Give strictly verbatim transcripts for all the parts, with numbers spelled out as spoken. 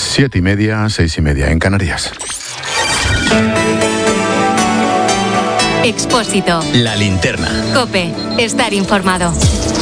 Siete y media, seis y media en Canarias. Expósito. La linterna. COPE. Estar informado.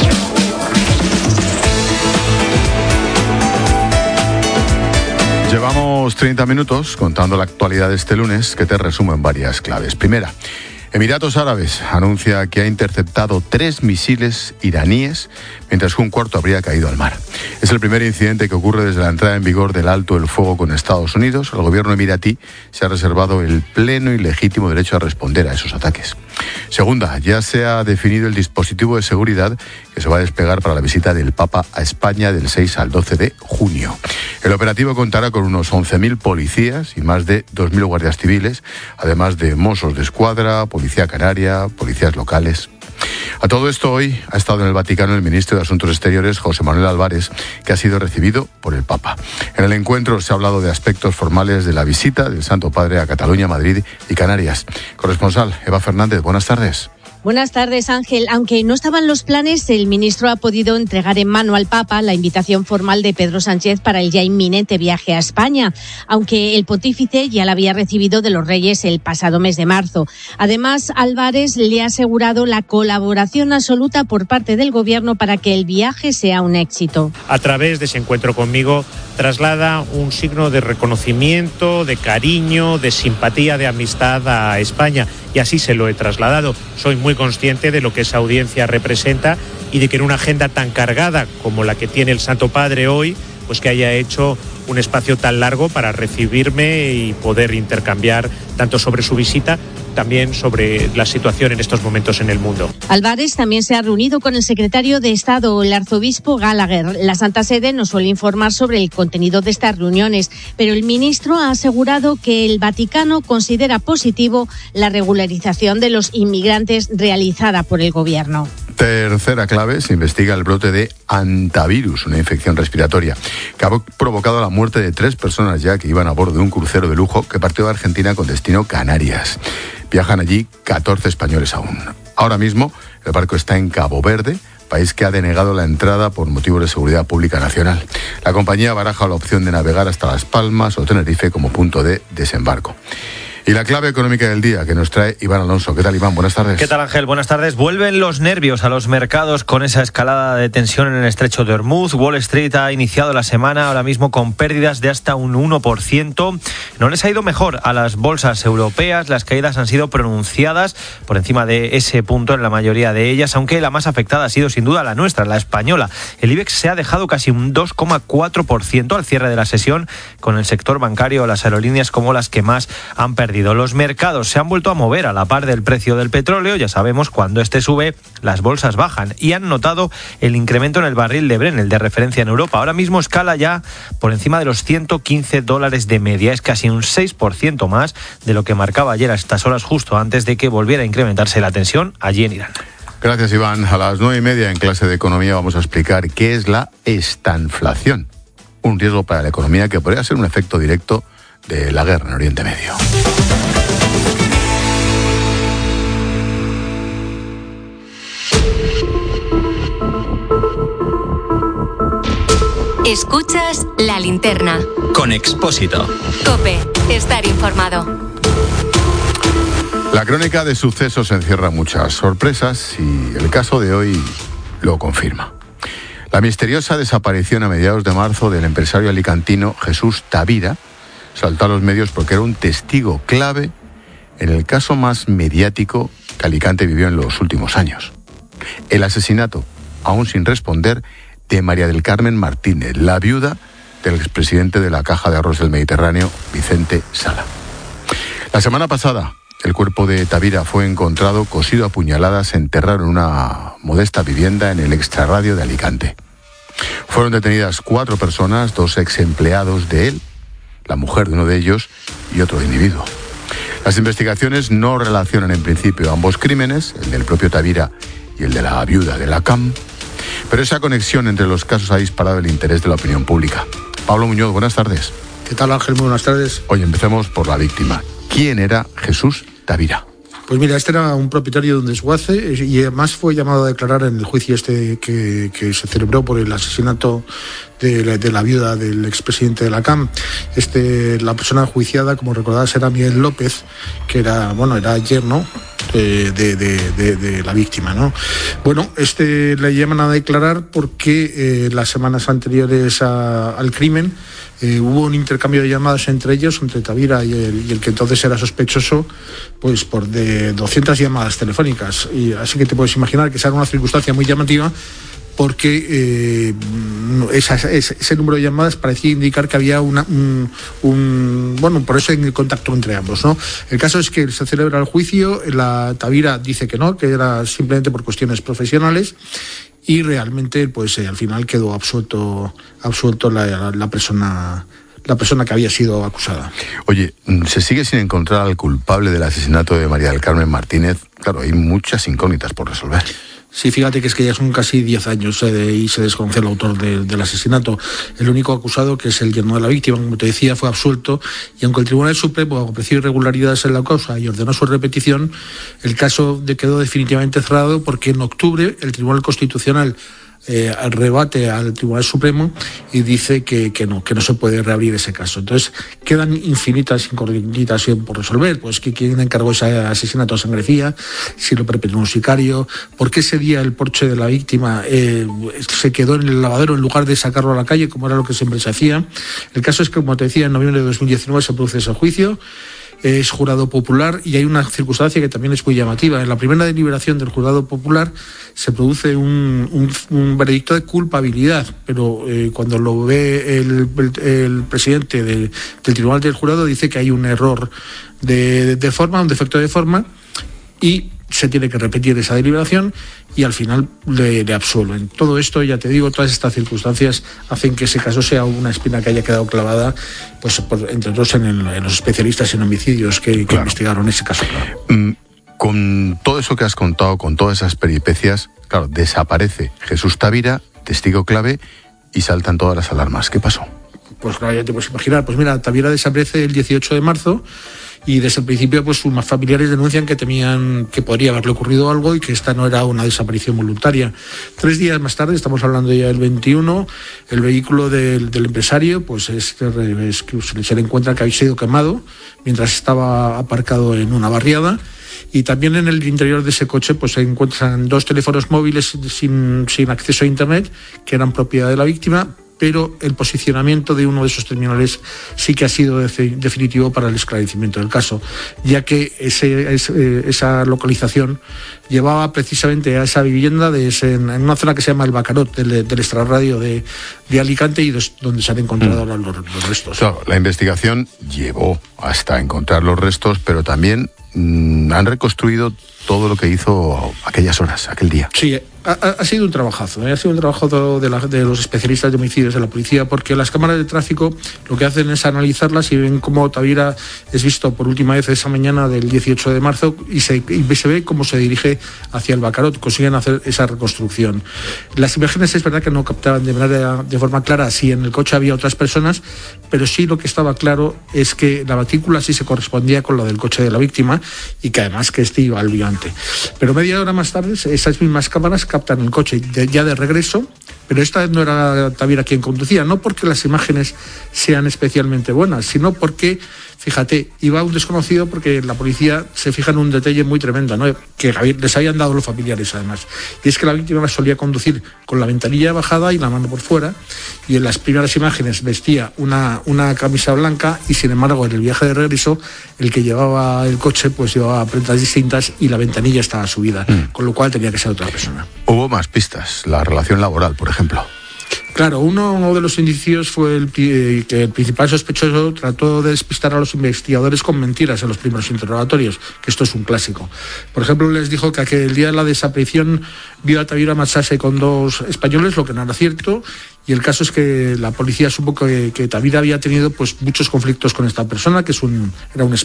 Llevamos treinta minutos contando la actualidad de este lunes, que te resumo en varias claves. Primera, Emiratos Árabes anuncia que ha interceptado tres misiles iraníes, mientras que un cuarto habría caído al mar. Es el primer incidente que ocurre desde la entrada en vigor del alto el fuego con Estados Unidos. El gobierno emiratí se ha reservado el pleno y legítimo derecho a responder a esos ataques. Segunda, ya se ha definido el dispositivo de seguridad que se va a desplegar para la visita del Papa a España del seis al doce de junio. El operativo contará con unos once mil policías y más de dos mil guardias civiles, además de mossos de escuadra, policía canaria, policías locales. A todo esto, hoy ha estado en el Vaticano el ministro de Asuntos Exteriores, José Manuel Álvarez, que ha sido recibido por el Papa. En el encuentro se ha hablado de aspectos formales de la visita del Santo Padre a Cataluña, Madrid y Canarias. Corresponsal Eva Fernández, buenas tardes. Buenas tardes, Ángel. Aunque no estaban los planes, el ministro ha podido entregar en mano al Papa la invitación formal de Pedro Sánchez para el ya inminente viaje a España, aunque el pontífice ya la había recibido de los Reyes el pasado mes de marzo. Además, Álvarez le ha asegurado la colaboración absoluta por parte del Gobierno para que el viaje sea un éxito. A través de ese encuentro conmigo, traslada un signo de reconocimiento, de cariño, de simpatía, de amistad a España. Y así se lo he trasladado. Soy muy consciente de lo que esa audiencia representa y de que en una agenda tan cargada como la que tiene el Santo Padre hoy, pues que haya hecho un espacio tan largo para recibirme y poder intercambiar tanto sobre su visita, también sobre la situación en estos momentos en el mundo. Álvarez también se ha reunido con el secretario de Estado, el arzobispo Gallagher. La Santa Sede no suele informar sobre el contenido de estas reuniones, pero el ministro ha asegurado que el Vaticano considera positivo la regularización de los inmigrantes realizada por el Gobierno. Tercera clave, se investiga el brote de hantavirus, una infección respiratoria, que ha provocado la muerte de tres personas ya que iban a bordo de un crucero de lujo que partió de Argentina con destino Canarias. Viajan allí catorce españoles aún. Ahora mismo el barco está en Cabo Verde, país que ha denegado la entrada por motivos de seguridad pública nacional. La compañía baraja la opción de navegar hasta Las Palmas o Tenerife como punto de desembarco. Y la clave económica del día que nos trae Iván Alonso. ¿Qué tal, Iván? Buenas tardes. ¿Qué tal, Ángel? Buenas tardes. Vuelven los nervios a los mercados con esa escalada de tensión en el estrecho de Hormuz. Wall Street ha iniciado la semana ahora mismo con pérdidas de hasta un uno por ciento. No les ha ido mejor a las bolsas europeas. Las caídas han sido pronunciadas por encima de ese punto en la mayoría de ellas, aunque la más afectada ha sido sin duda la nuestra, la española. El IBEX se ha dejado casi un dos coma cuatro por ciento al cierre de la sesión, con el sector bancario o las aerolíneas como las que más han perdido. Los mercados se han vuelto a mover a la par del precio del petróleo. Ya sabemos, cuando este sube, las bolsas bajan, y han notado el incremento en el barril de Brent, el de referencia en Europa. Ahora mismo escala ya por encima de los ciento quince dólares de media. Es casi un seis por ciento más de lo que marcaba ayer a estas horas, justo antes de que volviera a incrementarse la tensión allí en Irán. Gracias, Iván. A las nueve y media en clase de economía vamos a explicar qué es la estanflación, un riesgo para la economía que podría ser un efecto directo de la guerra en Oriente Medio. Escuchas La Linterna. Con Expósito. COPE. Estar informado. La crónica de sucesos encierra muchas sorpresas y el caso de hoy lo confirma. La misteriosa desaparición a mediados de marzo del empresario alicantino Jesús Tavira saltó a los medios porque era un testigo clave en el caso más mediático que Alicante vivió en los últimos años. El asesinato, aún sin responder, de María del Carmen Martínez, la viuda del expresidente de la Caja de Ahorros del Mediterráneo, Vicente Sala. La semana pasada, el cuerpo de Tavira fue encontrado cosido a puñaladas, enterrado en una modesta vivienda en el extrarradio de Alicante. Fueron detenidas cuatro personas, dos ex empleados de él, la mujer de uno de ellos y otro individuo. Las investigaciones no relacionan en principio ambos crímenes, el del propio Tavira y el de la viuda de la C A M, pero esa conexión entre los casos ha disparado el interés de la opinión pública. Pablo Muñoz, buenas tardes. ¿Qué tal, Ángel? Muy buenas tardes. Hoy empecemos por la víctima. ¿Quién era Jesús Tavira? Pues mira, este era un propietario de un desguace y además fue llamado a declarar en el juicio este que, que se celebró por el asesinato de la, de la viuda del expresidente de la C A M. Este, la persona enjuiciada, como recordarás, era Miguel López, que era, bueno, era yerno de, de, de, de, de la víctima, ¿no? Bueno, este le llaman a declarar porque eh, las semanas anteriores a, al crimen Eh, hubo un intercambio de llamadas entre ellos, entre Tavira y el, y el que entonces era sospechoso, pues por de doscientas llamadas telefónicas. Y así que te puedes imaginar que esa era una circunstancia muy llamativa, porque eh, esa, ese, ese número de llamadas parecía indicar que había una, un, un bueno, por eso en contacto entre ambos, ¿no? El caso es que se celebra el juicio, la Tavira dice que no, que era simplemente por cuestiones profesionales. Y realmente, pues eh, al final quedó absuelto, absuelto la, la, la persona, la persona que había sido acusada. Oye, se sigue sin encontrar al culpable del asesinato de María del Carmen Martínez. Claro, hay muchas incógnitas por resolver. Sí, fíjate que es que ya son casi diez años eh, y se desconoce el autor de, del asesinato. El único acusado, que es el yerno de la víctima, como te decía, fue absuelto, y aunque el Tribunal Supremo apreció irregularidades en la causa y ordenó su repetición, el caso quedó definitivamente cerrado porque en octubre el Tribunal Constitucional Eh, rebate al Tribunal Supremo y dice que, que no, que no se puede reabrir ese caso. Entonces quedan infinitas incógnitas por resolver, pues que quién encargó ese asesinato a sangre fría, si lo perpetró un sicario, por qué ese día el Porsche de la víctima eh, se quedó en el lavadero en lugar de sacarlo a la calle, como era lo que siempre se hacía. El caso es que, como te decía, en noviembre de dos mil diecinueve se produce ese juicio. Es jurado popular y hay una circunstancia que también es muy llamativa. En la primera deliberación del jurado popular se produce un, un, un veredicto de culpabilidad, pero eh, cuando lo ve el, el, el presidente de, del tribunal del jurado dice que hay un error de, de forma, un defecto de forma, y se tiene que repetir esa deliberación y al final le, le absuelven. Todo esto, ya te digo, todas estas circunstancias hacen que ese caso sea una espina que haya quedado clavada, pues por, entre otros en, el, en los especialistas en homicidios que, que claro. investigaron ese caso. Claro. Mm, con todo eso que has contado, con todas esas peripecias, claro, desaparece Jesús Tavira, testigo clave, y saltan todas las alarmas. ¿Qué pasó? Pues claro, ya te puedes imaginar. Pues mira, Tavira desaparece el dieciocho de marzo y desde el principio pues sus familiares denuncian que temían que podría haberle ocurrido algo y que esta no era una desaparición voluntaria. Tres días más tarde, estamos hablando ya del veintiuno, el vehículo del, del empresario pues es, es que se le encuentra que había sido quemado mientras estaba aparcado en una barriada. Y también en el interior de ese coche pues se encuentran dos teléfonos móviles sin, sin acceso a internet que eran propiedad de la víctima, pero el posicionamiento de uno de esos terminales sí que ha sido de- definitivo para el esclarecimiento del caso, ya que ese, ese, esa localización llevaba precisamente a esa vivienda de ese, en una zona que se llama el Bacarot, del, del extrarradio de, de Alicante, y dos, donde se han encontrado mm. los, los restos. Claro, la investigación llevó hasta encontrar los restos, pero también mmm, han reconstruido todo lo que hizo aquellas horas, aquel día. Sí, ha, ha sido un trabajazo, ¿eh? ha sido un trabajo de, la, de los especialistas de homicidios de la policía, porque las cámaras de tráfico lo que hacen es analizarlas y ven cómo Tavira es visto por última vez esa mañana del dieciocho de marzo y se, y se ve cómo se dirige hacia el Bacarot, consiguen hacer esa reconstrucción. Las imágenes es verdad que no captaban de manera de forma clara si en el coche había otras personas, pero sí lo que estaba claro es que la matrícula sí se correspondía con la del coche de la víctima y que además que este iba al Viante. Pero media hora más tarde esas mismas cámaras captan el coche de, ya de regreso, pero esta vez no era Tavira quien conducía, no porque las imágenes sean especialmente buenas, sino porque, fíjate, iba un desconocido, porque la policía se fija en un detalle muy tremendo, ¿no? Que les habían dado los familiares además, y es que la víctima solía conducir con la ventanilla bajada y la mano por fuera, y en las primeras imágenes vestía una, una camisa blanca, y sin embargo en el viaje de regreso el que llevaba el coche pues llevaba prendas distintas y la ventanilla estaba subida, mm. con lo cual tenía que ser otra persona. Hubo más pistas, la relación laboral, por ejemplo. Claro, uno de los indicios fue el, eh, que el principal sospechoso trató de despistar a los investigadores con mentiras en los primeros interrogatorios, que esto es un clásico. Por ejemplo, les dijo que aquel día de la desaparición vio a Tavira marcharse con dos españoles, lo que no era cierto, y el caso es que la policía supo que, que Tavira había tenido pues muchos conflictos con esta persona, que es un, era un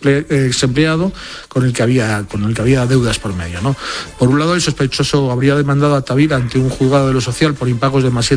ex empleado con el que había con el que había deudas por medio, ¿no? Por un lado, el sospechoso habría demandado a Tavira ante un juzgado de lo social por impagos de más,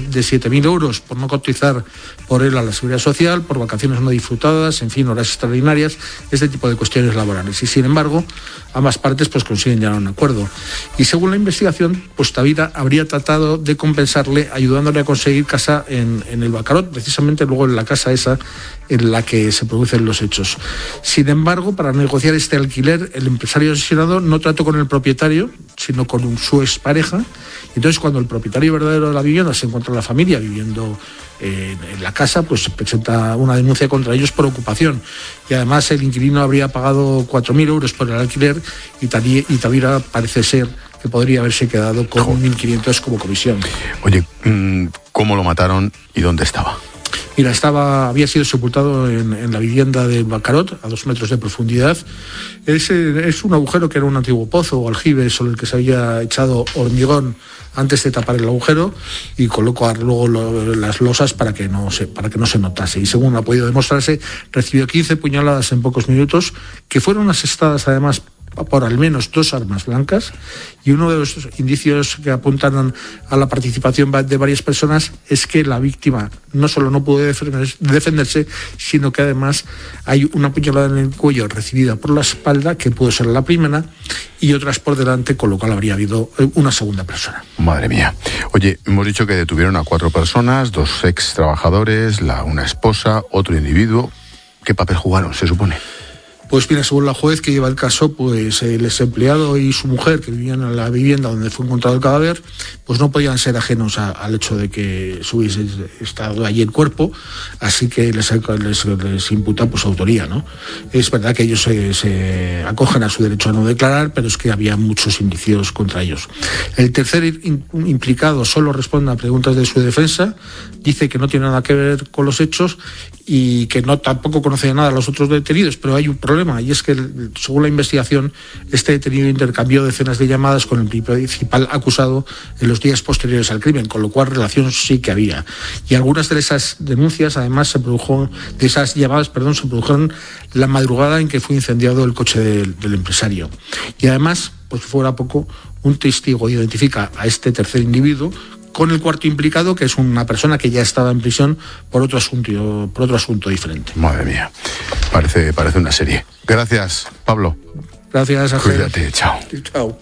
de siete mil euros por no cotizar por él a la Seguridad Social, por vacaciones no disfrutadas, en fin, horas extraordinarias, este tipo de cuestiones laborales. Y sin embargo, ambas partes pues consiguen llegar a un acuerdo. Y según la investigación, pues Tavira habría tratado de compensarle ayudándole a conseguir casa en, en el Bacarot, precisamente luego en la casa esa en la que se producen los hechos. Sin embargo, para negociar este alquiler, el empresario asesinado no trató con el propietario, sino con un, su expareja. Entonces, cuando el propietario verdadero de la vivienda se encuentra en la familia viviendo eh, en la casa, pues se presenta una denuncia contra ellos por ocupación. Y además el inquilino habría pagado cuatro mil euros por el alquiler y, Tavira, y Tavira parece ser que podría haberse quedado con mil quinientos como comisión. Oye, ¿cómo lo mataron y dónde estaba? Mira, estaba, había sido sepultado en, en la vivienda del Bacarot, a dos metros de profundidad. Es, es un agujero que era un antiguo pozo o aljibe sobre el que se había echado hormigón antes de tapar el agujero y colocar luego lo, las losas para que, no se, para que no se notase. Y según ha podido demostrarse, recibió quince puñaladas en pocos minutos, que fueron asestadas además por al menos dos armas blancas, y uno de los indicios que apuntan a la participación de varias personas es que la víctima no solo no pudo defenderse, sino que además hay una puñalada en el cuello recibida por la espalda, que pudo ser la primera, y otras por delante, con lo cual habría habido una segunda persona. Madre mía. Oye, hemos dicho que detuvieron a cuatro personas, dos ex trabajadores, la, una esposa, otro individuo. ¿Qué papel jugaron, se supone? Pues mira, según la juez que lleva el caso, pues el exempleado y su mujer, que vivían en la vivienda donde fue encontrado el cadáver, pues no podían ser ajenos a, al hecho de que se hubiese estado allí el cuerpo, así que les, les, les imputa pues autoría, ¿no? Es verdad que ellos se, se acogen a su derecho a no declarar, pero es que había muchos indicios contra ellos. El tercer in, implicado solo responde a preguntas de su defensa, dice que no tiene nada que ver con los hechos y que no tampoco conoce nada a los otros detenidos, pero hay un problema, y es que, según la investigación, este detenido intercambió decenas de llamadas con el principal acusado en los días posteriores al crimen, con lo cual relación sí que había. Y algunas de esas denuncias, además, se produjo, de esas llamadas, perdón, se produjeron la madrugada en que fue incendiado el coche del, del empresario. Y además, pues fuera poco, un testigo identifica a este tercer individuo con el cuarto implicado, que es una persona que ya estaba en prisión por otro asunto, por otro asunto diferente. Madre mía, parece, parece una serie. Gracias, Pablo. Gracias, Ángel. Cuídate, chao. Chao.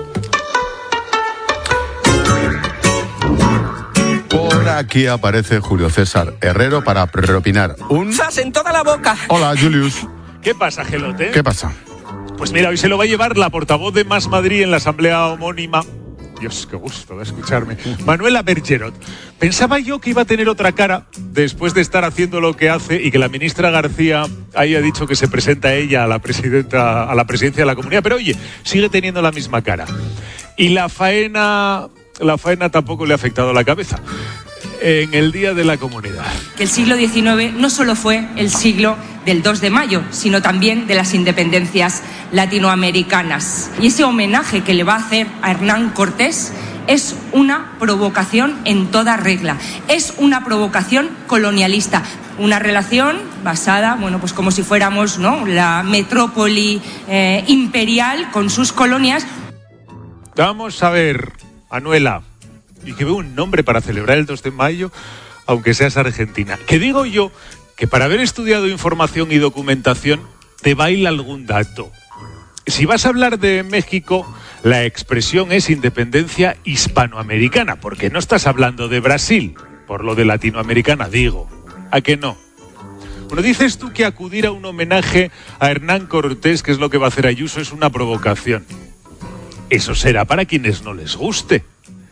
Por aquí aparece Julio César Herrero para preopinar un... ¡Zas en toda la boca! Hola, Julius. ¿Qué pasa, Gelote? ¿Qué pasa? Pues mira, hoy se lo va a llevar la portavoz de Más Madrid en la asamblea homónima. Dios, qué gusto de escucharme. Manuela Bergerot. Pensaba yo que iba a tener otra cara después de estar haciendo lo que hace y que la ministra García haya dicho que se presenta ella a la presidenta, a la presidencia de la Comunidad, pero oye, sigue teniendo la misma cara. Y la faena, la faena tampoco le ha afectado la cabeza. En el Día de la Comunidad. Que el siglo diecinueve no solo fue el siglo del dos de mayo, sino también de las independencias latinoamericanas. Y ese homenaje que le va a hacer a Hernán Cortés es una provocación en toda regla. Es una provocación colonialista. Una relación basada, bueno, pues como si fuéramos, ¿no?, la metrópoli eh, imperial con sus colonias. Vamos a ver, Manuela. Y que veo un nombre para celebrar el dos de mayo, aunque seas argentina. Que digo yo que para haber estudiado información y documentación te baila algún dato. Si vas a hablar de México, la expresión es independencia hispanoamericana, porque no estás hablando de Brasil, por lo de latinoamericana digo. ¿A que no? Bueno, dices tú que acudir a un homenaje a Hernán Cortés, que es lo que va a hacer Ayuso, es una provocación. Eso será para quienes no les guste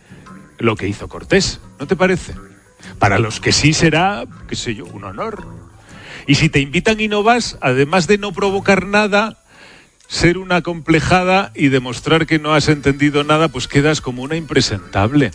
lo que hizo Cortés, ¿no te parece? Para los que sí será, qué sé yo, un honor. Y si te invitan y no vas, además de no provocar nada, ser una acomplejada y demostrar que no has entendido nada, pues quedas como una impresentable.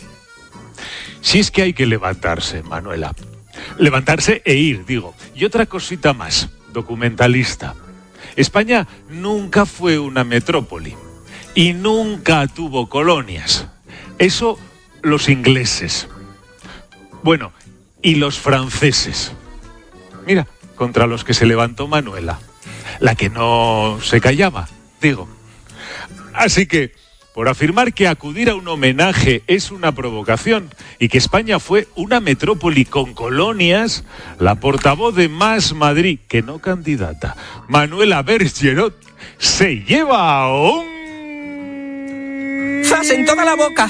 Si es que hay que levantarse, Manuela. Levantarse e ir, digo. Y otra cosita más, documentalista. España nunca fue una metrópoli y nunca tuvo colonias. Eso los ingleses. Bueno, y los franceses. Mira, contra los que se levantó Manuela. La que no se callaba, digo. Así que, por afirmar que acudir a un homenaje es una provocación y que España fue una metrópoli con colonias, la portavoz de Más Madrid, que no candidata, Manuela Bergerot, se lleva un... ¡Zas en toda la boca!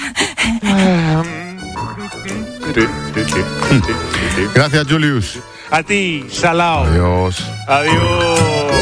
Gracias, Julius. A ti, Salao. Adiós. Adiós.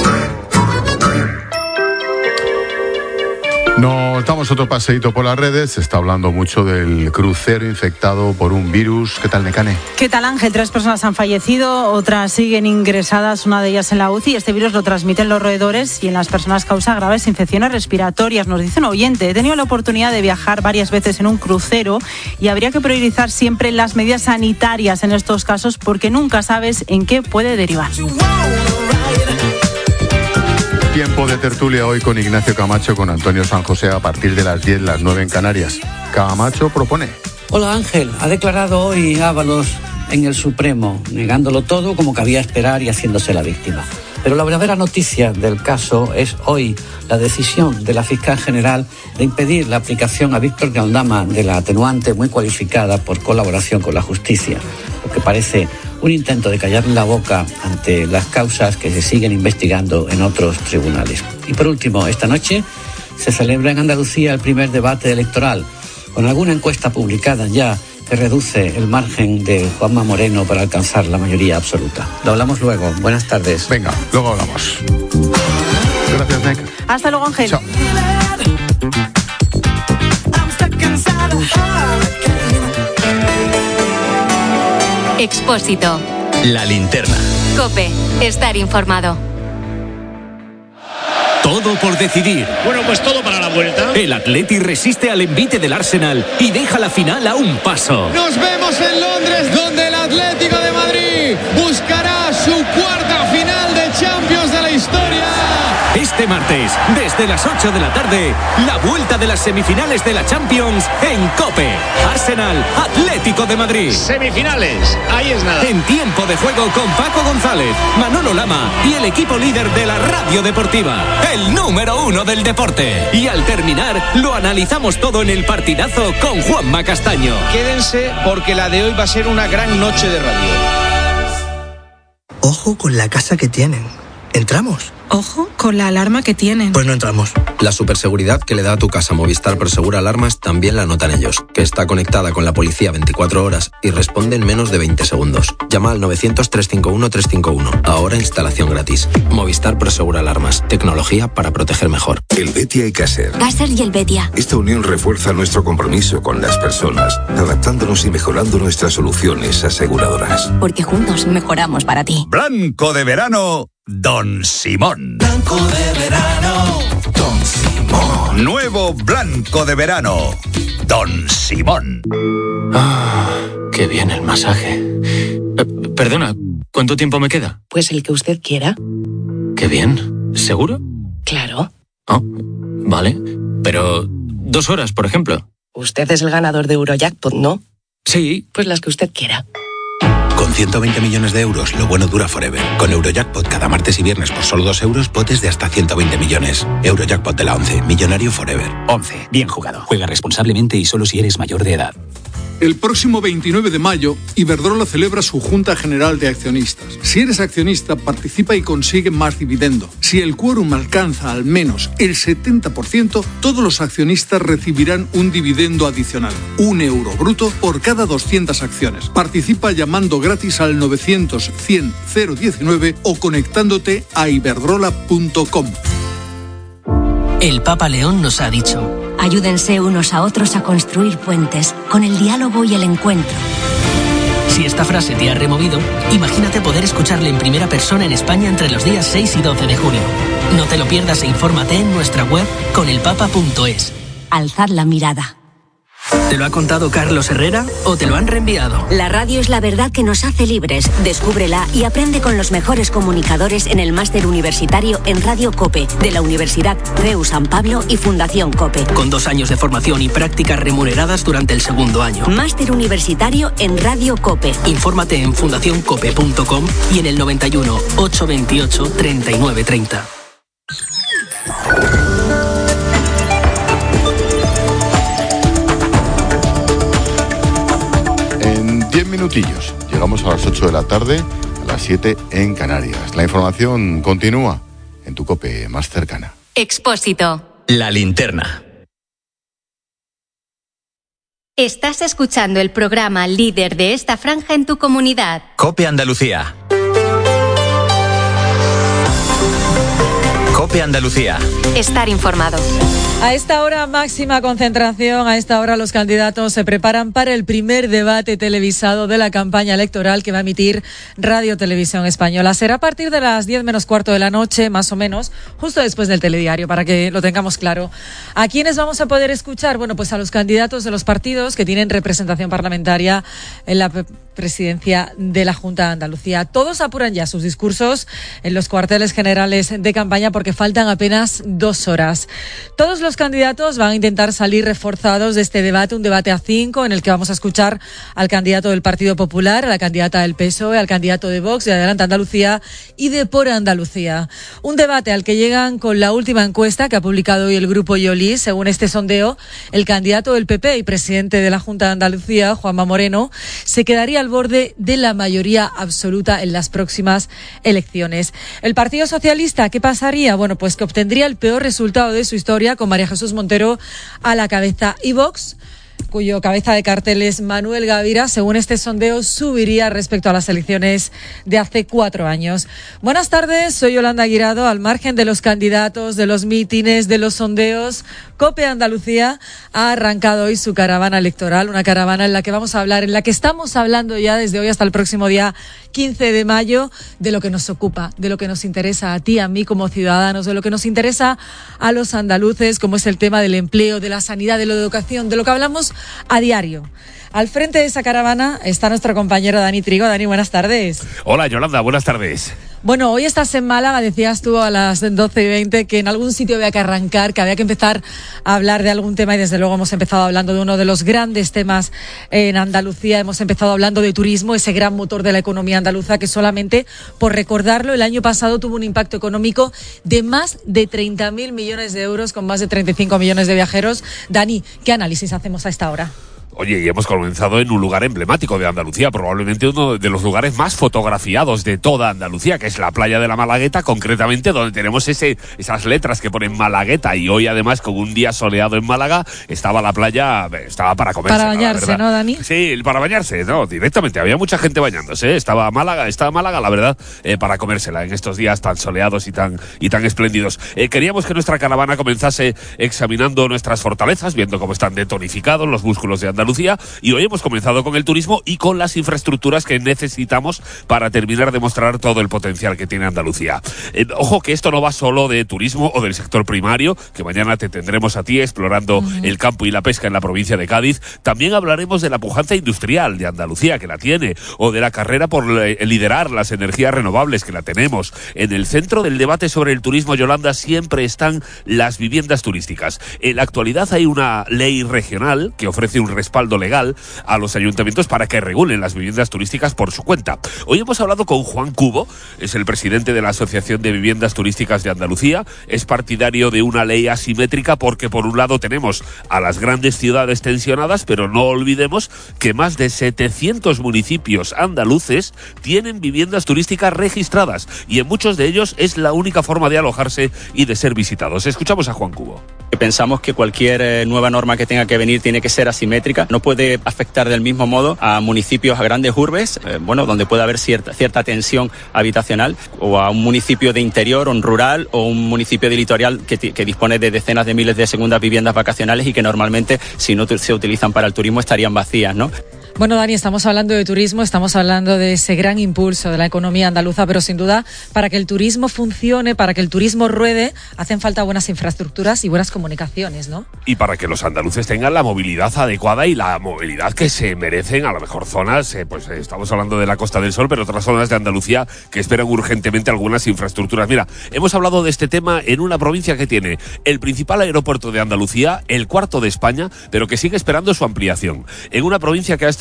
Nos damos otro paseíto por las redes. Se está hablando mucho del crucero infectado por un virus. ¿Qué tal, Necane? ¿Qué tal, Ángel? Tres personas han fallecido, otras siguen ingresadas, una de ellas en la U C I. Este virus lo transmiten los roedores y en las personas causa graves infecciones respiratorias. Nos dice un oyente: he tenido la oportunidad de viajar varias veces en un crucero y habría que priorizar siempre las medidas sanitarias en estos casos porque nunca sabes en qué puede derivar. Tiempo de tertulia hoy con Ignacio Camacho, con Antonio San José a partir de las diez, las nueve en Canarias. Camacho propone. Hola, Ángel. Ha declarado hoy Ábalos en el Supremo, negándolo todo como cabía esperar y haciéndose la víctima. Pero la verdadera noticia del caso es hoy la decisión de la fiscal general de impedir la aplicación a Víctor de Aldama de la atenuante muy cualificada por colaboración con la justicia, lo que parece un intento de callarle la boca ante las causas que se siguen investigando en otros tribunales. Y por último, esta noche se celebra en Andalucía el primer debate electoral, con alguna encuesta publicada ya que reduce el margen de Juanma Moreno para alcanzar la mayoría absoluta. Lo hablamos luego. Buenas tardes. Venga, luego hablamos. Gracias, Nick. Hasta luego, Ángel. Chao. Expósito. La linterna. COPE. Estar informado. Todo por decidir. Bueno, pues todo para la vuelta. El Atleti resiste al envite del Arsenal y deja la final a un paso. Nos vemos en Londres, donde el Atlético de Madrid buscará su cuarta final de Champions de la historia. Este martes, desde las ocho de la tarde, la vuelta de las semifinales de la Champions en COPE. Arsenal, Atlético de Madrid. Semifinales, ahí es nada. En tiempo de juego con Paco González, Manolo Lama y el equipo líder de la radio deportiva, el número uno del deporte. Y al terminar, lo analizamos todo en el partidazo con Juanma Castaño. Quédense porque la de hoy va a ser una gran noche de radio. Ojo con la casa que tienen. ¿Entramos? Ojo con la alarma que tienen. Pues no entramos. La superseguridad que le da a tu casa Movistar Prosegur Alarmas también la notan ellos, que está conectada con la policía veinticuatro horas y responde en menos de veinte segundos. Llama al novecientos, trescientos cincuenta y uno, trescientos cincuenta y uno. Ahora instalación gratis. Movistar Prosegur Alarmas. Tecnología para proteger mejor. El Betia y Caser. Caser y el Betia. Esta unión refuerza nuestro compromiso con las personas, adaptándonos y mejorando nuestras soluciones aseguradoras. Porque juntos mejoramos para ti. Blanco de verano, Don Simón. Blanco de verano, Don Simón. Nuevo Blanco de verano, Don Simón. Ah, qué bien el masaje. Eh, perdona, ¿cuánto tiempo me queda? Pues el que usted quiera. Qué bien. ¿Seguro? Claro. Oh, vale. Pero dos horas, por ejemplo. Usted es el ganador de Eurojackpot, ¿no? Sí. Pues las que usted quiera. Con ciento veinte millones de euros, lo bueno dura forever. Con Eurojackpot cada martes y viernes por solo dos euros, potes de hasta ciento veinte millones. Eurojackpot de la once, millonario forever. once, bien jugado. Juega responsablemente y solo si eres mayor de edad. El próximo veintinueve de mayo, Iberdrola celebra su Junta General de Accionistas. Si eres accionista, participa y consigue más dividendo. Si el quórum alcanza al menos el setenta por ciento, todos los accionistas recibirán un dividendo adicional, un euro bruto por cada doscientas acciones. Participa llamando gratis al novecientos, cien, cero diecinueve o conectándote a iberdrola punto com. El Papa León nos ha dicho: ayúdense unos a otros a construir puentes con el diálogo y el encuentro. Si esta frase te ha removido, imagínate poder escucharle en primera persona en España entre los días seis y doce de junio. No te lo pierdas e infórmate en nuestra web conelpapa punto es. Alzad la mirada. ¿Te lo ha contado Carlos Herrera o te lo han reenviado? La radio es la verdad que nos hace libres. Descúbrela y aprende con los mejores comunicadores en el máster universitario en Radio COPE de la Universidad C E U San Pablo y Fundación COPE. Con dos años de formación y prácticas remuneradas durante el segundo año. Máster universitario en Radio COPE. Infórmate en fundación cope punto com y en el noventa y uno, ochocientos veintiocho, treinta y nueve, treinta. minutillos. Llegamos a las ocho de la tarde, a las siete en Canarias. La información continúa en tu COPE más cercana. Expósito. La linterna. Estás escuchando el programa líder de esta franja en tu comunidad. COPE Andalucía. COPE Andalucía. Estar informado. A esta hora máxima concentración, a esta hora los candidatos se preparan para el primer debate televisado de la campaña electoral que va a emitir Radio Televisión Española. Será a partir de las diez menos cuarto de la noche, más o menos, justo después del telediario, para que lo tengamos claro. ¿A quiénes vamos a poder escuchar? Bueno, pues a los candidatos de los partidos que tienen representación parlamentaria en la presidencia de la Junta de Andalucía. Todos apuran ya sus discursos en los cuarteles generales de campaña porque faltan apenas dos horas. Todos los candidatos van a intentar salir reforzados de este debate, un debate a cinco en el que vamos a escuchar al candidato del Partido Popular, a la candidata del P S O E, al candidato de Vox, de Adelante Andalucía y de Por Andalucía. Un debate al que llegan con la última encuesta que ha publicado hoy el Grupo Yoli. Según este sondeo, el candidato del P P y presidente de la Junta de Andalucía, Juanma Moreno, se quedaría al borde de la mayoría absoluta en las próximas elecciones. El Partido Socialista, ¿qué pasaría? Bueno, pues que obtendría el peor resultado de su historia con María Jesús Montero a la cabeza. Y Vox, cuyo cabeza de cartel es Manuel Gavira, según este sondeo, subiría respecto a las elecciones de hace cuatro años. Buenas tardes, soy Yolanda Guirado. Al margen de los candidatos, de los mítines, de los sondeos, COPE Andalucía ha arrancado hoy su caravana electoral, una caravana en la que vamos a hablar, en la que estamos hablando ya desde hoy hasta el próximo día quince de mayo, de lo que nos ocupa, de lo que nos interesa a ti, a mí como ciudadanos, de lo que nos interesa a los andaluces, como es el tema del empleo, de la sanidad, de la educación, de lo que hablamos a diario. Al frente de esa caravana está nuestro compañero Dani Trigo. Dani, buenas tardes. Hola, Yolanda, buenas tardes. Bueno, hoy estás en Málaga, decías tú a las doce y veinte que en algún sitio había que arrancar, que había que empezar a hablar de algún tema y desde luego hemos empezado hablando de uno de los grandes temas en Andalucía. Hemos empezado hablando de turismo, ese gran motor de la economía andaluza que solamente, por recordarlo, el año pasado tuvo un impacto económico de más de treinta mil millones de euros con más de treinta y cinco millones de viajeros. Dani, ¿qué análisis hacemos a esta hora? Oye, y hemos comenzado en un lugar emblemático de Andalucía, probablemente uno de los lugares más fotografiados de toda Andalucía, que es la playa de la Malagueta, concretamente donde tenemos ese, esas letras que ponen Malagueta, y hoy además con un día soleado en Málaga, estaba la playa, estaba para comerse. Para bañarse, ¿no, Dani? Sí, para bañarse, no, directamente, había mucha gente bañándose, estaba Málaga, estaba Málaga, la verdad, eh, para comérsela en estos días tan soleados y tan, y tan espléndidos. Eh, queríamos que nuestra caravana comenzase examinando nuestras fortalezas, viendo cómo están detonificados los músculos de Andalucía, y hoy hemos comenzado con el turismo y con las infraestructuras que necesitamos para terminar de mostrar todo el potencial que tiene Andalucía. Eh, ojo que esto no va solo de turismo o del sector primario, que mañana te tendremos a ti explorando uh-huh. el campo y la pesca en la provincia de Cádiz. También hablaremos de la pujanza industrial de Andalucía, que la tiene, o de la carrera por liderar las energías renovables, que la tenemos. En el centro del debate sobre el turismo, Yolanda, siempre están las viviendas turísticas. En la actualidad hay una ley regional que ofrece un respaldo legal a los ayuntamientos para que regulen las viviendas turísticas por su cuenta. Hoy hemos hablado con Juan Cubo, es el presidente de la Asociación de Viviendas Turísticas de Andalucía, es partidario de una ley asimétrica porque por un lado tenemos a las grandes ciudades tensionadas, pero no olvidemos que más de setecientos municipios andaluces tienen viviendas turísticas registradas y en muchos de ellos es la única forma de alojarse y de ser visitados. Escuchamos a Juan Cubo. Pensamos que cualquier eh, nueva norma que tenga que venir tiene que ser asimétrica. No puede afectar del mismo modo a municipios, a grandes urbes, eh, bueno, donde puede haber cierta, cierta tensión habitacional, o a un municipio de interior, o un rural, o un municipio de litoral que, que dispone de decenas de miles de segundas viviendas vacacionales y que normalmente, si no se utilizan para el turismo, estarían vacías, ¿no? Bueno, Dani, estamos hablando de turismo, estamos hablando de ese gran impulso de la economía andaluza, pero sin duda, para que el turismo funcione, para que el turismo ruede, hacen falta buenas infraestructuras y buenas comunicaciones, ¿no? Y para que los andaluces tengan la movilidad adecuada y la movilidad que se merecen, a lo mejor zonas, eh, pues eh, estamos hablando de la Costa del Sol, pero otras zonas de Andalucía que esperan urgentemente algunas infraestructuras. Mira, hemos hablado de este tema en una provincia que tiene el principal aeropuerto de Andalucía, el cuarto de España, pero que sigue esperando su ampliación. En una provincia que ha estado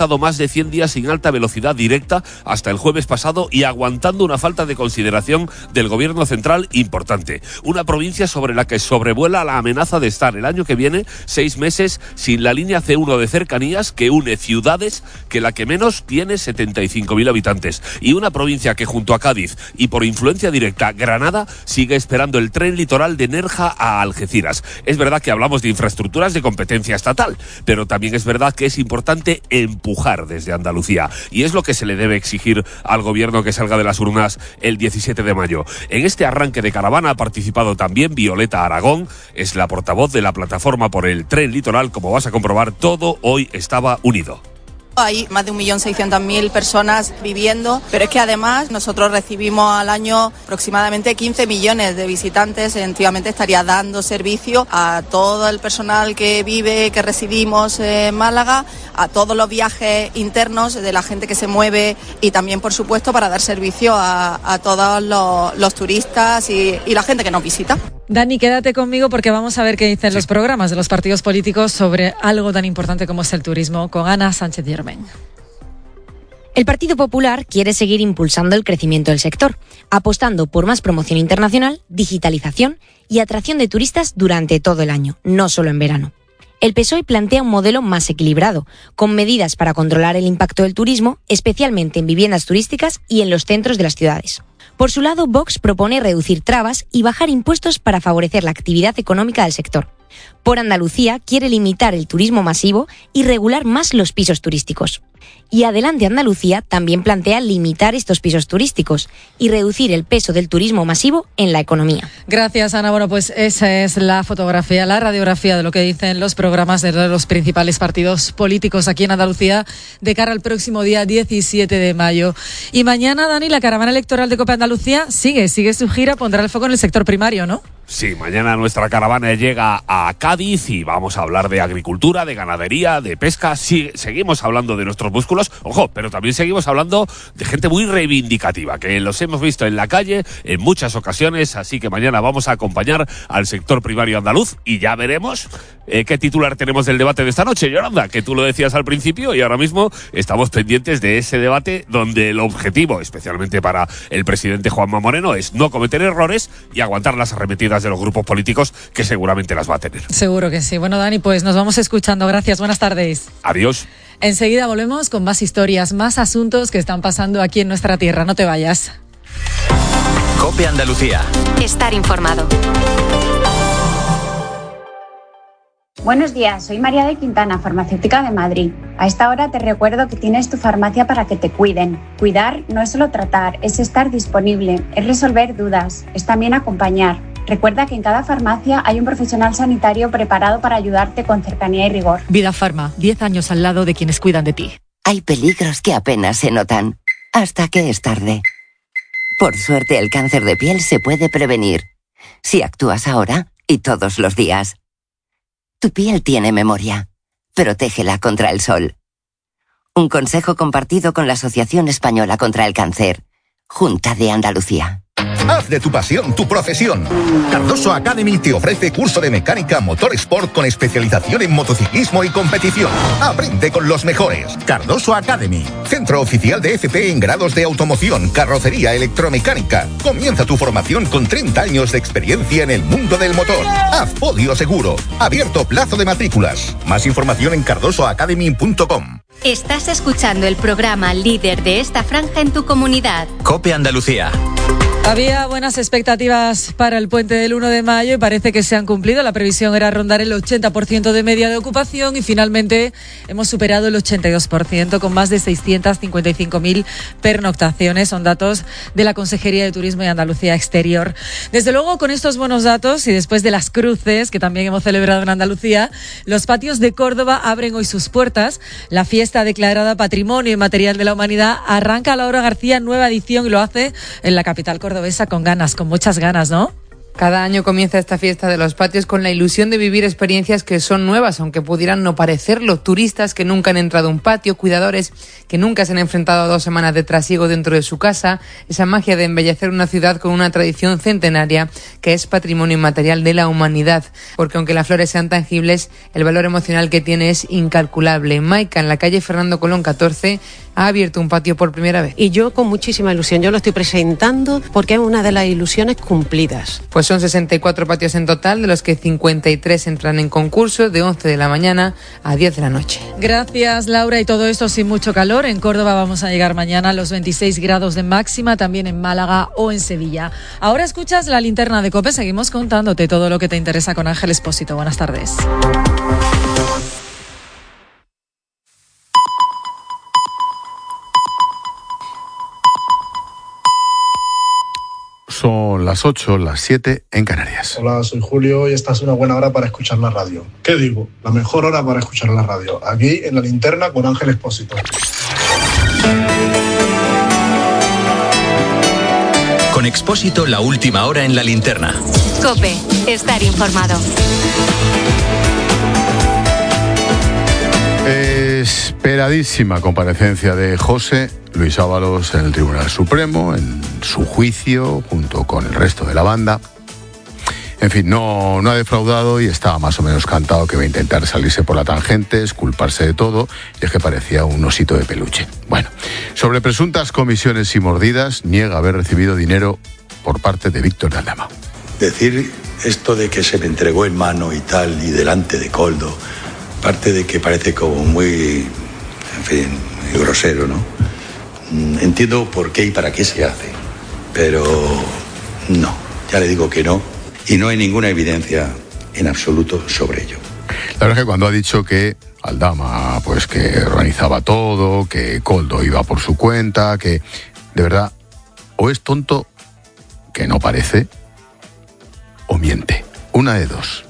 estado más de cien días sin alta velocidad directa hasta el jueves pasado y aguantando una falta de consideración del gobierno central importante. Una provincia sobre la que sobrevuela la amenaza de estar el año que viene seis meses sin la línea ce uno de cercanías que une ciudades que la que menos tiene setenta y cinco mil habitantes. Y una provincia que junto a Cádiz y por influencia directa Granada sigue esperando el tren litoral de Nerja a Algeciras. Es verdad que hablamos de infraestructuras de competencia estatal, pero también es verdad que es importante empujar desde Andalucía. Y es lo que se le debe exigir al gobierno que salga de las urnas el diecisiete de mayo. En este arranque de caravana ha participado también Violeta Aragón, es la portavoz de la plataforma por el tren litoral. Como vas a comprobar, todo hoy estaba unido. Hay más de un millón seiscientas mil personas viviendo, pero es que además nosotros recibimos al año aproximadamente quince millones de visitantes. Efectivamente estaría dando servicio a todo el personal que vive, que residimos en Málaga, a todos los viajes internos de la gente que se mueve y también, por supuesto, para dar servicio a, a todos los, los turistas y, y la gente que nos visita. Dani, quédate conmigo porque vamos a ver qué dicen sí. los programas de los partidos políticos sobre algo tan importante como es el turismo, con Ana Sánchez Germain. El Partido Popular quiere seguir impulsando el crecimiento del sector, apostando por más promoción internacional, digitalización y atracción de turistas durante todo el año, no solo en verano. El P S O E plantea un modelo más equilibrado, con medidas para controlar el impacto del turismo, especialmente en viviendas turísticas y en los centros de las ciudades. Por su lado, Vox propone reducir trabas y bajar impuestos para favorecer la actividad económica del sector. Por Andalucía quiere limitar el turismo masivo y regular más los pisos turísticos. Y Adelante Andalucía también plantea limitar estos pisos turísticos y reducir el peso del turismo masivo en la economía. Gracias, Ana. Bueno, pues esa es la fotografía, la radiografía de lo que dicen los programas de los principales partidos políticos aquí en Andalucía de cara al próximo día diecisiete de mayo. Y mañana, Dani, la caravana electoral de COPE Andalucía sigue, sigue su gira, pondrá el foco en el sector primario, ¿no? Sí, mañana nuestra caravana llega a Cádiz y vamos a hablar de agricultura, de ganadería, de pesca. Sí, seguimos hablando de nuestros músculos, ojo, pero también seguimos hablando de gente muy reivindicativa, que los hemos visto en la calle en muchas ocasiones, así que mañana vamos a acompañar al sector primario andaluz y ya veremos eh, qué titular tenemos del debate de esta noche, Yolanda, que tú lo decías al principio y ahora mismo estamos pendientes de ese debate donde el objetivo, especialmente para el presidente Juanma Moreno, es no cometer errores y aguantar las arremetidas de los grupos políticos, que seguramente las va a tener. Seguro que sí. Bueno, Dani, pues nos vamos escuchando. Gracias, buenas tardes. Adiós. Enseguida volvemos con más historias, más asuntos que están pasando aquí en nuestra tierra. No te vayas. COPE Andalucía. Estar informado. Buenos días, soy María de Quintana, farmacéutica de Madrid. A esta hora te recuerdo que tienes tu farmacia para que te cuiden. Cuidar no es solo tratar, es estar disponible, es resolver dudas, es también acompañar. Recuerda que en cada farmacia hay un profesional sanitario preparado para ayudarte con cercanía y rigor. Vida Farma, diez años al lado de quienes cuidan de ti. Hay peligros que apenas se notan, hasta que es tarde. Por suerte, el cáncer de piel se puede prevenir, si actúas ahora y todos los días. Tu piel tiene memoria. Protégela contra el sol. Un consejo compartido con la Asociación Española contra el Cáncer. Junta de Andalucía. Haz de tu pasión tu profesión. Cardoso Academy te ofrece curso de mecánica motor sport con especialización en motociclismo y competición. Aprende con los mejores. Cardoso Academy, centro oficial de F P en grados de automoción, carrocería, electromecánica. Comienza tu formación con treinta años de experiencia en el mundo del motor. Haz podio seguro. Abierto plazo de matrículas. Más información en cardoso academy punto com. Estás escuchando el programa líder de esta franja en tu comunidad. COPE Andalucía. Había buenas expectativas para el puente del uno de mayo y parece que se han cumplido. La previsión era rondar el ochenta por ciento de media de ocupación y finalmente hemos superado el ochenta y dos por ciento con más de seiscientas cincuenta y cinco mil pernoctaciones. Son datos de la Consejería de Turismo y Andalucía Exterior. Desde luego, con estos buenos datos y después de las cruces que también hemos celebrado en Andalucía, los patios de Córdoba abren hoy sus puertas. La fiesta declarada Patrimonio Inmaterial de la Humanidad arranca a Laura García, nueva edición, y lo hace en la capital cordobesa con ganas, con muchas ganas, ¿no? Cada año comienza esta fiesta de los patios con la ilusión de vivir experiencias que son nuevas, aunque pudieran no parecerlo. Turistas que nunca han entrado a un patio, cuidadores que nunca se han enfrentado a dos semanas de trasiego dentro de su casa, esa magia de embellecer una ciudad con una tradición centenaria que es patrimonio inmaterial de la humanidad. Porque aunque las flores sean tangibles, el valor emocional que tiene es incalculable. Maika, en la calle Fernando Colón catorce, ha abierto un patio por primera vez. Y yo con muchísima ilusión, yo lo estoy presentando porque es una de las ilusiones cumplidas. Pues son sesenta y cuatro patios en total, de los que cincuenta y tres entran en concurso de once de la mañana a diez de la noche. Gracias, Laura, y todo esto sin mucho calor. En Córdoba vamos a llegar mañana a los veintiséis grados de máxima, también en Málaga o en Sevilla. Ahora escuchas la linterna de COPE, seguimos contándote todo lo que te interesa con Ángel Expósito. Buenas tardes. Son las ocho, las siete en Canarias. Hola, soy Julio y esta es una buena hora para escuchar la radio. ¿Qué digo? La mejor hora para escuchar la radio. Aquí en la linterna con Ángel Expósito. Con Expósito, la última hora en la linterna. COPE, estar informado. Esperadísima comparecencia de José Luis Ábalos en el Tribunal Supremo, en su juicio, junto con el resto de la banda. En fin, no, no ha defraudado y estaba más o menos cantado que va a intentar salirse por la tangente, esculparse de todo, y es que parecía un osito de peluche. Bueno, sobre presuntas comisiones y mordidas, niega haber recibido dinero por parte de Víctor de Aldama. Decir esto de que se me entregó en mano y tal, y delante de Koldo, aparte de que parece como muy, en fin, muy grosero, ¿no? Entiendo por qué y para qué se hace, pero no, ya le digo que no, y no hay ninguna evidencia en absoluto sobre ello. La verdad es que cuando ha dicho que Aldama, pues que organizaba todo, que Koldo iba por su cuenta, que de verdad o es tonto, que no parece, o miente, una de dos.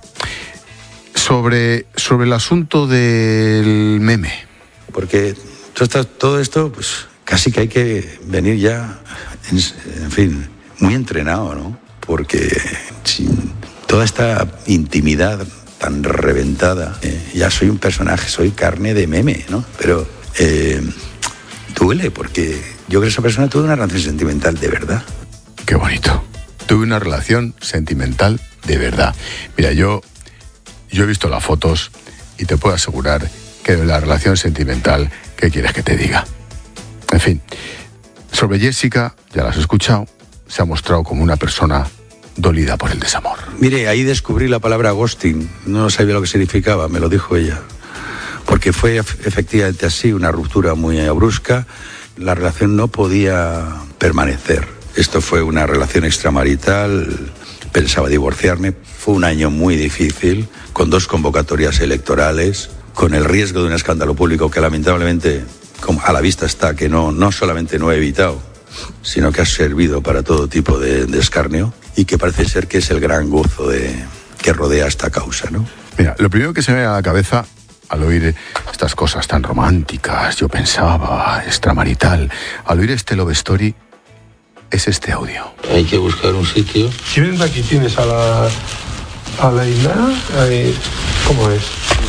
Sobre, sobre el asunto del meme. Porque todo esto, pues casi que hay que venir ya, en, en fin, muy entrenado, ¿no? Porque sin toda esta intimidad tan reventada, eh, ya soy un personaje, soy carne de meme, ¿no? Pero eh, duele, porque yo creo que esa persona tuvo una relación sentimental de verdad. Qué bonito. Tuve una relación sentimental de verdad. Mira, yo, yo he visto las fotos y te puedo asegurar que de la relación sentimental, ¿qué quieres que te diga? En fin, sobre Jessica, ya la has escuchado, se ha mostrado como una persona dolida por el desamor. Mire, ahí descubrí la palabra ghosting, no sabía lo que significaba, me lo dijo ella. Porque fue efectivamente así, una ruptura muy brusca, la relación no podía permanecer. Esto fue una relación extramarital, pensaba divorciarme, fue un año muy difícil, con dos convocatorias electorales, con el riesgo de un escándalo público que lamentablemente como a la vista está, que no, no solamente no he evitado, sino que ha servido para todo tipo de, de escarnio y que parece ser que es el gran gozo de, que rodea esta causa, ¿no? Mira, lo primero que se me viene a la cabeza al oír estas cosas tan románticas, yo pensaba, extramarital, al oír este love story, es este audio. Hay que buscar un sitio. Si vienes aquí tienes a la a la Inara, ¿cómo es?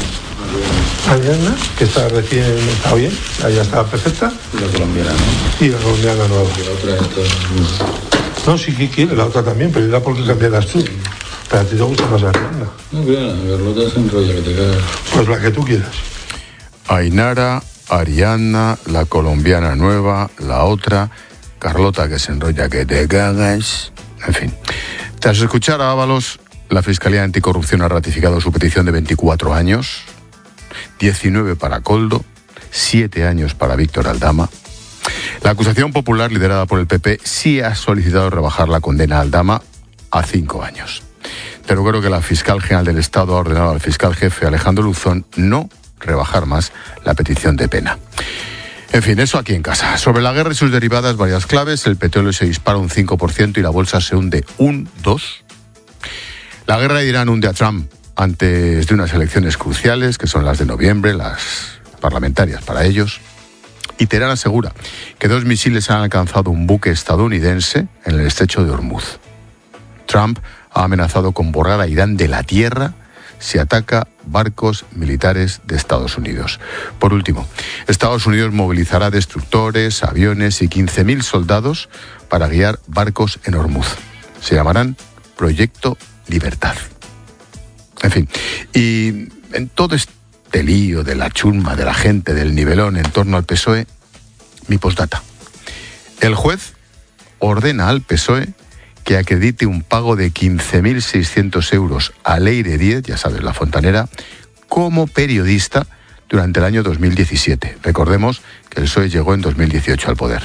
Ariana, que está recién, está bien, ya está perfecta. Y la colombiana, ¿no? Y la colombiana nueva. Y la otra es todo... No, sí que quiere, la otra también, pero era porque cambiarás tú. Pero a ti te gusta más Ariana. No, claro, la Carlota se enrolla, que te cagas. Pues la que tú quieras. Ainara, Ariana, la colombiana nueva, la otra, Carlota que se enrolla, que te cagas. En fin, tras escuchar a Ábalos, la Fiscalía Anticorrupción ha ratificado su petición de veinticuatro años, diecinueve para Koldo, siete años para Víctor Aldama. La acusación popular, liderada por el P P, sí ha solicitado rebajar la condena a Aldama a cinco años. Pero creo que la fiscal general del Estado ha ordenado al fiscal jefe Alejandro Luzón no rebajar más la petición de pena. En fin, eso aquí en casa. Sobre la guerra y sus derivadas, varias claves. El petróleo se dispara un cinco por ciento y la bolsa se hunde un dos por ciento. La guerra de Irán hunde a Trump antes de unas elecciones cruciales, que son las de noviembre, las parlamentarias para ellos. Y Teherán asegura que dos misiles han alcanzado un buque estadounidense en el estrecho de Hormuz. Trump ha amenazado con borrar a Irán de la tierra si ataca barcos militares de Estados Unidos. Por último, Estados Unidos movilizará destructores, aviones y quince mil soldados para guiar barcos en Hormuz. Se llamarán Proyecto Libertad. En fin, y en todo este lío de la chusma, de la gente, del nivelón en torno al P S O E, mi postdata. El juez ordena al P S O E que acredite un pago de quince mil seiscientos euros a Leire Díez, ya sabes, la fontanera, como periodista durante el año dos mil diecisiete. Recordemos que el P S O E llegó en dos mil dieciocho al poder.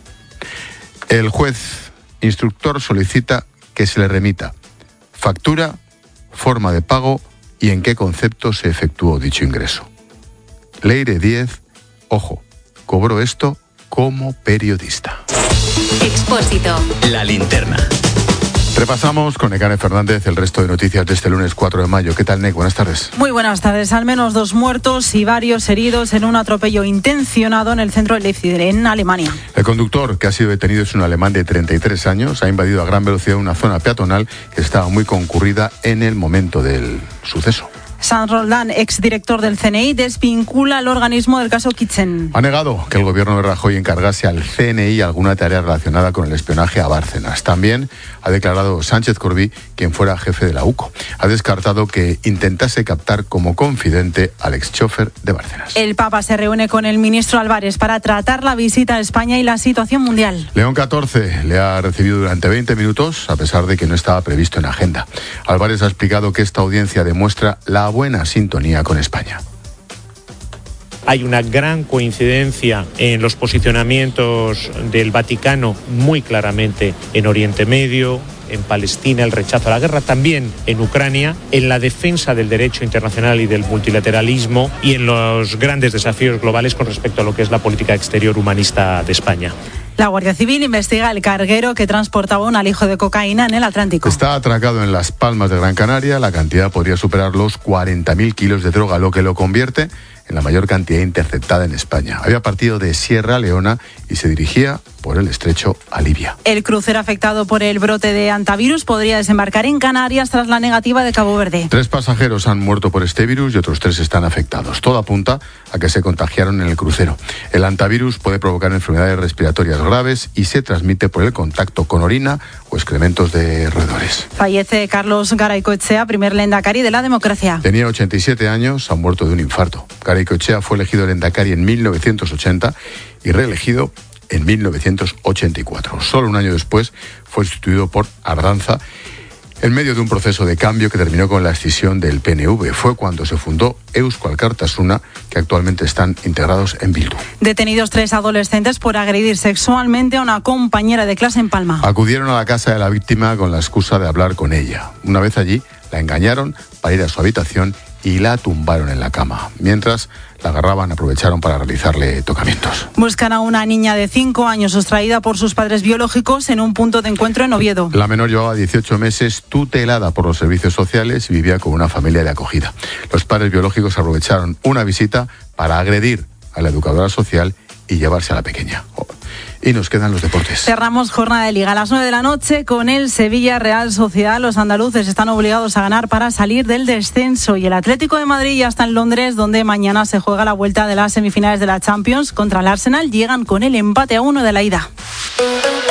El juez instructor solicita que se le remita factura, forma de pago y en qué concepto se efectuó dicho ingreso. Leire Díez, ojo, cobró esto como periodista. Expósito. La linterna. Repasamos con Nekane Fernández el resto de noticias de este lunes cuatro de mayo. ¿Qué tal, Nek? Buenas tardes. Muy buenas tardes. Al menos dos muertos y varios heridos en un atropello intencionado en el centro de Leipzig, en Alemania. El conductor que ha sido detenido es un alemán de treinta y tres años. Ha invadido a gran velocidad una zona peatonal que estaba muy concurrida en el momento del suceso. Sanz Roldán, exdirector del C N I, desvincula al organismo del caso Kitchen. Ha negado que el gobierno de Rajoy encargase al C N I alguna tarea relacionada con el espionaje a Bárcenas. También ha declarado Sánchez Corbí, quien fuera jefe de la U C O. Ha descartado que intentase captar como confidente al exchofer de Bárcenas. El Papa se reúne con el ministro Álvarez para tratar la visita a España y la situación mundial. León catorce le ha recibido durante veinte minutos, a pesar de que no estaba previsto en agenda. Álvarez ha explicado que esta audiencia demuestra la buena sintonía con España. Hay una gran coincidencia en los posicionamientos del Vaticano, muy claramente en Oriente Medio, en Palestina, el rechazo a la guerra, también en Ucrania, en la defensa del derecho internacional y del multilateralismo y en los grandes desafíos globales con respecto a lo que es la política exterior humanista de España. La Guardia Civil investiga el carguero que transportaba un alijo de cocaína en el Atlántico. Está atracado en Las Palmas de Gran Canaria. La cantidad podría superar los cuarenta mil kilos de droga, lo que lo convierte en la mayor cantidad interceptada en España. Había partido de Sierra Leona y se dirigía por el estrecho a Libia. El crucero afectado por el brote de hantavirus podría desembarcar en Canarias tras la negativa de Cabo Verde. Tres pasajeros han muerto por este virus y otros tres están afectados. Todo apunta a que se contagiaron en el crucero. El hantavirus puede provocar enfermedades respiratorias graves y se transmite por el contacto con orina o excrementos de roedores. Fallece Carlos Garaycoechea, primer lehendakari de la democracia. Tenía ochenta y siete años, ha muerto de un infarto. Garaycoechea fue elegido lehendakari en mil novecientos ochenta y reelegido en mil novecientos ochenta y cuatro. Solo un año después fue sustituido por Ardanza en medio de un proceso de cambio que terminó con la escisión del P N V. Fue cuando se fundó Eusko Alkartasuna, que actualmente están integrados en Bildu. Detenidos tres adolescentes por agredir sexualmente a una compañera de clase en Palma. Acudieron a la casa de la víctima con la excusa de hablar con ella. Una vez allí, la engañaron para ir a su habitación y la tumbaron en la cama. Mientras la agarraban, aprovecharon para realizarle tocamientos. Buscan a una niña de cinco años sustraída por sus padres biológicos en un punto de encuentro en Oviedo. La menor llevaba dieciocho meses tutelada por los servicios sociales y vivía con una familia de acogida. Los padres biológicos aprovecharon una visita para agredir a la educadora social y llevarse a la pequeña. Y nos quedan los deportes. Cerramos jornada de Liga a las nueve de la noche con el Sevilla Real Sociedad. Los andaluces están obligados a ganar para salir del descenso. Y el Atlético de Madrid ya está en Londres, donde mañana se juega la vuelta de las semifinales de la Champions contra el Arsenal. Llegan con el empate a uno de la ida.